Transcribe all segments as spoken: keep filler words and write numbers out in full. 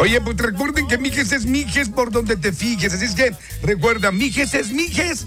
Oye, pues recuerden que Mijes es Mijes por donde te fijes. Así es que recuerda, Mijes es Mijes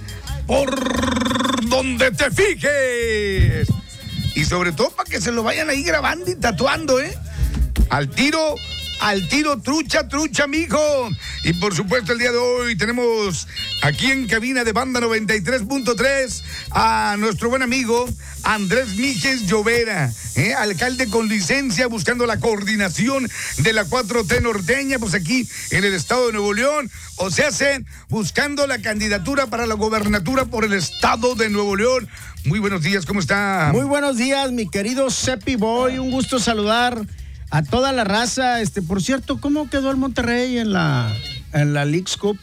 por donde te fijes. Y sobre todo para que se lo vayan ahí grabando y tatuando, ¿eh? Al tiro, al tiro, trucha, trucha, mijo. Y por supuesto el día de hoy tenemos aquí en cabina de Banda noventa y tres punto tres a nuestro buen amigo Andrés Mijes Llovera, ¿eh? Alcalde con licencia, buscando la coordinación de la cuatro T norteña, pues aquí en el estado de Nuevo León, o sea, se buscando la candidatura para la gobernatura por el estado de Nuevo León. Muy buenos días, ¿cómo está? Muy buenos días, mi querido Cepi Boy, un gusto saludar a toda la raza. Este, por cierto, ¿cómo quedó el Monterrey en la en la Leagues Cup?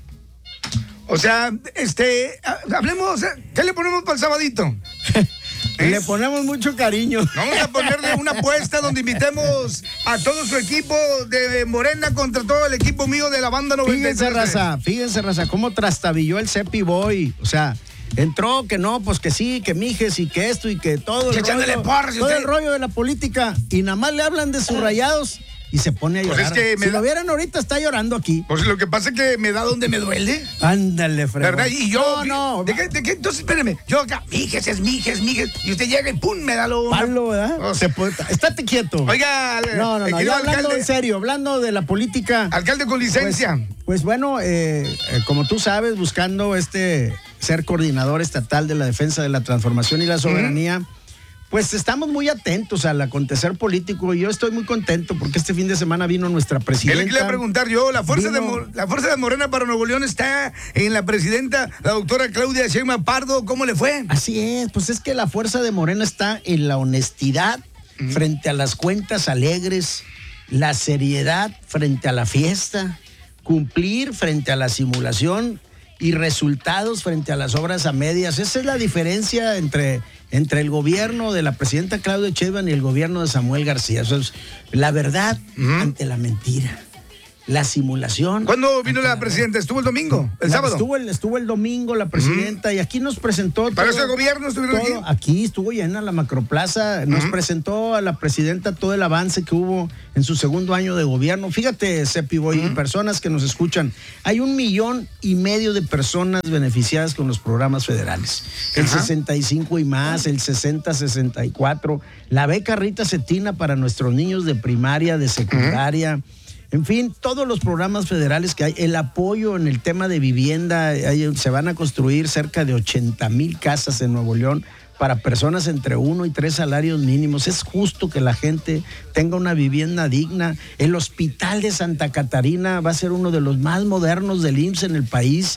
O sea, este, hablemos, ¿qué le ponemos para el sabadito? Le ponemos mucho cariño. Vamos a ponerle una apuesta donde invitemos a todo su equipo de Morena contra todo el equipo mío de la Banda noventa y tres. Fíjense, raza, fíjense, raza, cómo trastabilló el Cepi Boy. O sea, entró que no, pues que sí, que Mijes y que esto y que todo el, rollo, porras, todo usted... el rollo de la política. Y nada más le hablan de sus rayados y se pone a llorar. Pues es que si me lo da... vieran ahorita, está llorando aquí. Pues lo que pasa es que me da donde me duele. Ándale, fregón. ¿Verdad? Y yo... No, no. ¿De qué, de qué? Entonces, espéreme. Yo acá, Mijes es Mijes, Mijes. Y usted llega y pum, me da lo... Palo, ¿verdad? O sea, puede... Estate quieto. Oiga... No, no, no. Ya hablando alcalde, en serio, hablando de la política... Alcalde con licencia. Pues, pues bueno, eh, eh, como tú sabes, buscando este ser coordinador estatal de la defensa de la transformación y la soberanía... Uh-huh. Pues estamos muy atentos al acontecer político y yo estoy muy contento porque este fin de semana vino nuestra presidenta. ¿Qué le quería preguntar yo? La fuerza, vino... de, la fuerza de Morena para Nuevo León está en la presidenta, la doctora Claudia Sheinbaum Pardo. ¿Cómo le fue? Así es, pues es que la fuerza de Morena está en la honestidad uh-huh. frente a las cuentas alegres, la seriedad frente a la fiesta, cumplir frente a la simulación y resultados frente a las obras a medias. Esa es la diferencia entre, entre el gobierno de la presidenta Claudia Sheinbaum y el gobierno de Samuel García. Eso es la verdad uh-huh. ante la mentira. La simulación. ¿Cuándo vino la, la presidenta? ¿Estuvo el domingo? ¿El la, sábado? Estuvo el, estuvo el domingo la presidenta uh-huh. y aquí nos presentó... ¿Para todo, ese gobierno estuvieron aquí? Aquí estuvo llena la macroplaza. Nos uh-huh. presentó a la presidenta todo el avance que hubo en su segundo año de gobierno. Fíjate, Cepi Boy, uh-huh. personas que nos escuchan. Hay un millón y medio de personas beneficiadas con los programas federales. El uh-huh. sesenta y cinco y más, el sesenta sesenta y cuatro, la beca Rita Cetina para nuestros niños de primaria, de secundaria... Uh-huh. En fin, todos los programas federales que hay, el apoyo en el tema de vivienda, hay, se van a construir cerca de ochenta mil casas en Nuevo León para personas entre uno y tres salarios mínimos. Es justo que la gente tenga una vivienda digna. El hospital de Santa Catarina va a ser uno de los más modernos del I M S S en el país.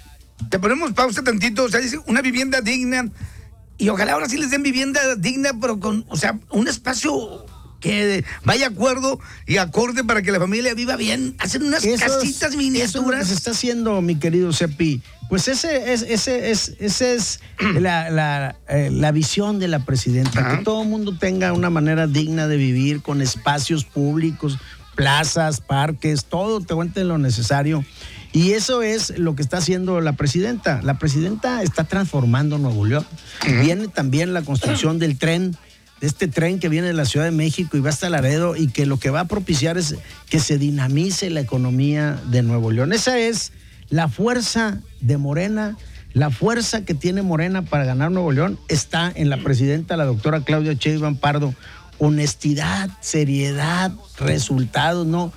Te ponemos pausa tantito, o sea, dice una vivienda digna y ojalá ahora sí les den vivienda digna, pero con, o sea, un espacio... que vaya acuerdo y acorde para que la familia viva bien, hacen unas eso casitas es, miniaturas. Eso es lo que se está haciendo, mi querido Cepi. Pues ese es, ese es, ese es la, la, eh, la visión de la presidenta, uh-huh. que todo el mundo tenga una manera digna de vivir, con espacios públicos, plazas, parques, todo te cuente lo necesario. Y eso es lo que está haciendo la presidenta. La presidenta está transformando Nuevo León. Uh-huh. Viene también la construcción del tren, de este tren que viene de la Ciudad de México y va hasta Laredo y que lo que va a propiciar es que se dinamice la economía de Nuevo León. Esa es la fuerza de Morena, la fuerza que tiene Morena para ganar Nuevo León está en la presidenta, la doctora Claudia Sheinbaum Pardo. Honestidad, seriedad, resultados, no...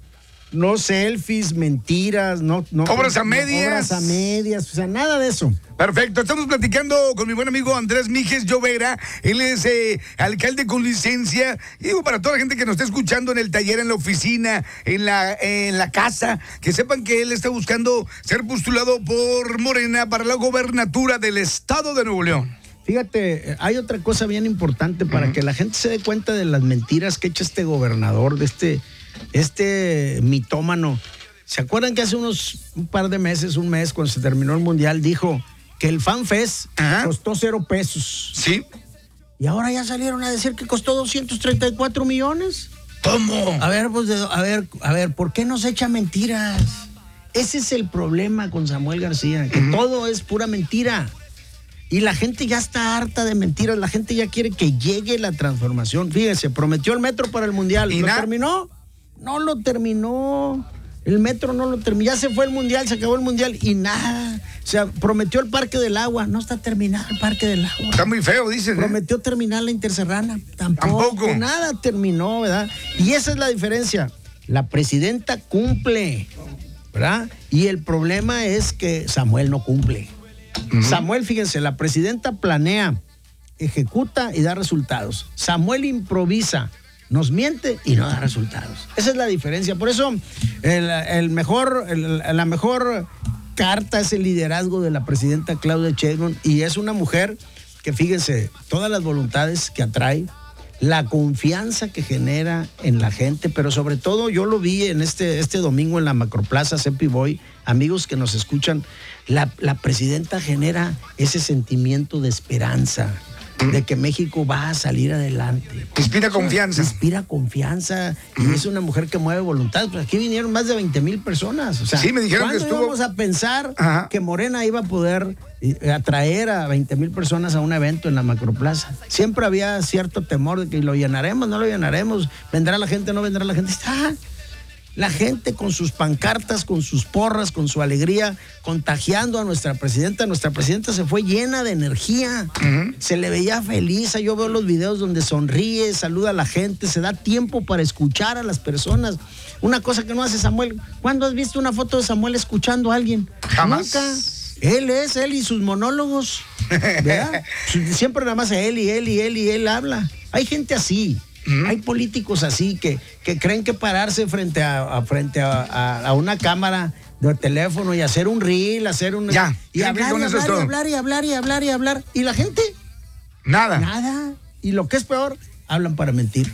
No selfies, mentiras, no... no obras a medias. Obras a medias, o sea, nada de eso. Perfecto, estamos platicando con mi buen amigo Andrés Mijes Llovera. Él es eh, alcalde con licencia. Y digo, para toda la gente que nos está escuchando en el taller, en la oficina, en la, en la casa, que sepan que él está buscando ser postulado por Morena para la gobernatura del estado de Nuevo León. Fíjate, hay otra cosa bien importante para uh-huh. que la gente se dé cuenta de las mentiras que echa este gobernador, de este... Este mitómano. ¿Se acuerdan que hace unos un par de meses, un mes, cuando se terminó el Mundial, dijo que el FanFest Ajá. costó cero pesos? Sí. Y ahora ya salieron a decir que costó doscientos treinta y cuatro millones. ¿Cómo? A ver, pues, a ver, a ver, ¿por qué nos echa mentiras? Ese es el problema con Samuel García, que uh-huh. todo es pura mentira. Y la gente ya está harta de mentiras, la gente ya quiere que llegue la transformación. Fíjese, prometió el metro para el Mundial, ¿y ¿lo na- terminó? no lo terminó. El metro no lo terminó. Ya se fue el mundial, se acabó el mundial y nada. O sea, prometió el Parque del Agua. No está terminado el Parque del Agua. Está muy feo, dicen. Prometió ¿eh? terminar la Interserrana. Tampoco. Tampoco. Nada terminó, ¿verdad? Y esa es la diferencia. La presidenta cumple, ¿verdad? Y el problema es que Samuel no cumple. Uh-huh. Samuel, fíjense, la presidenta planea, ejecuta y da resultados. Samuel improvisa, nos miente y no da resultados. Esa es la diferencia. Por eso el, el mejor, el, la mejor carta es el liderazgo de la presidenta Claudia Sheinbaum, y es una mujer que, fíjense, todas las voluntades que atrae, la confianza que genera en la gente, pero sobre todo yo lo vi en este, este domingo en la Macroplaza Cepi Boy, amigos que nos escuchan, la, la presidenta genera ese sentimiento de esperanza, de que México va a salir adelante. Inspira confianza. Inspira confianza, y uh-huh. es una mujer que mueve voluntad. Pues aquí vinieron más de veinte mil personas. O sea, sí, me dijeron que estuvo... ¿cuándo íbamos a pensar uh-huh. que Morena iba a poder atraer a veinte mil personas a un evento en la Macroplaza? Siempre había cierto temor de que lo llenaremos, no lo llenaremos, vendrá la gente, no vendrá la gente. Está la gente con sus pancartas, con sus porras, con su alegría, contagiando a nuestra presidenta. Nuestra presidenta se fue llena de energía, uh-huh. se le veía feliz. Yo veo los videos donde sonríe, saluda a la gente, se da tiempo para escuchar a las personas. Una cosa que no hace Samuel. ¿Cuándo has visto una foto de Samuel escuchando a alguien? Jamás. Nunca. Él es, él y sus monólogos, ¿verdad? Siempre nada más él y él y él y él habla. Hay gente así. Uh-huh. Hay políticos así que, que creen que pararse frente a, a frente a, a, a una cámara de teléfono y hacer un reel, hacer un... Ya, y hablar, y hablar, y hablar, y hablar, y hablar, y hablar. ¿Y la gente? Nada. Nada. Y lo que es peor, hablan para mentir.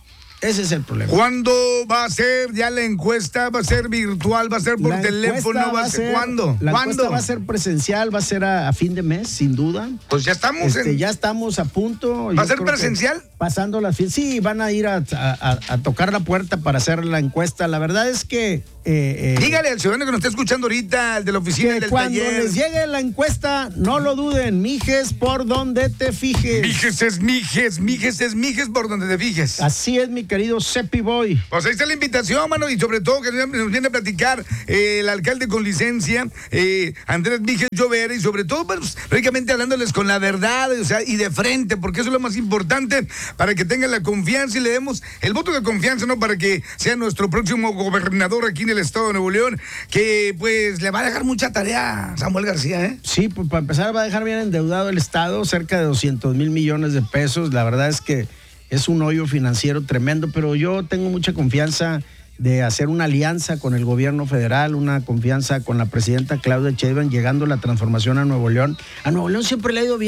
Ese es el problema. ¿Cuándo va a ser ya la encuesta? ¿Va a ser virtual? ¿Va a ser por la teléfono? ¿Va a ser cuándo? La ¿Cuándo? encuesta va a ser presencial, va a ser a, a fin de mes, sin duda. Pues ya estamos este, en... Ya estamos a punto. ¿Va a ser presencial? Pasando las fiestas. Sí, van a ir a, a, a tocar la puerta para hacer la encuesta. La verdad es que... Eh, eh, Dígale al ciudadano que nos está escuchando ahorita, el de la oficina, el del cuando taller. les llegue la encuesta, no lo duden, mijes por donde te fijes. Mijes es mijes, mijes es mijes por donde te fijes. Así es, mi querido Cepi Boy. Pues ahí está la invitación, mano, y sobre todo que nos viene a platicar eh, el alcalde con licencia, eh, Andrés Mijes Llovera, y sobre todo, pues, prácticamente hablándoles con la verdad, o sea, y de frente, porque eso es lo más importante, para que tengan la confianza y le demos el voto de confianza, ¿no? Para que sea nuestro próximo gobernador aquí en el estado de Nuevo León, que pues le va a dejar mucha tarea a Samuel García, ¿eh? Sí, pues para empezar va a dejar bien endeudado el estado, cerca de doscientos mil millones de pesos. La verdad es que es un hoyo financiero tremendo, pero yo tengo mucha confianza de hacer una alianza con el gobierno federal, una confianza con la presidenta Claudia Sheinbaum, llegando la transformación a Nuevo León. A Nuevo León siempre le ha ido bien.